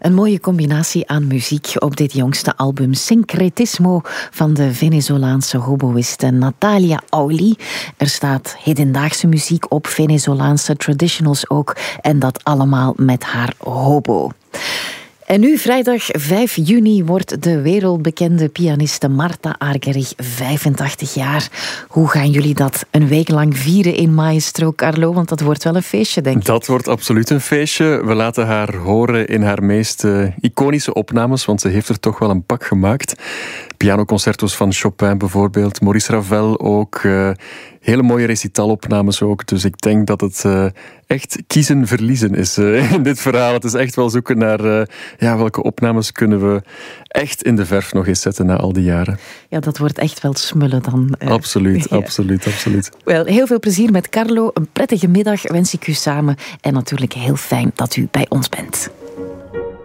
Een mooie combinatie aan muziek op dit jongste album Syncretismo van de Venezolaanse hoboïste Natalia Auli. Er staat hedendaagse muziek op, Venezolaanse traditionals ook, en dat allemaal met haar hobo. En nu, vrijdag 5 juni, wordt de wereldbekende pianiste Marta Argerich 85 jaar. Hoe gaan jullie dat een week lang vieren in Maestro, Carlo? Want dat wordt wel een feestje, denk ik. Dat wordt absoluut een feestje. We laten haar horen in haar meest iconische opnames, want ze heeft er toch wel een pak gemaakt. Pianoconcertos van Chopin bijvoorbeeld, Maurice Ravel ook. Hele mooie recitalopnames ook. Dus ik denk dat het echt kiezen-verliezen is in dit verhaal. Het is echt wel zoeken naar welke opnames kunnen we echt in de verf nog eens zetten na al die jaren. Ja, dat wordt echt wel smullen dan. Absoluut, ja. absoluut. Wel, heel veel plezier met Carlo. Een prettige middag wens ik u samen. En natuurlijk heel fijn dat u bij ons bent.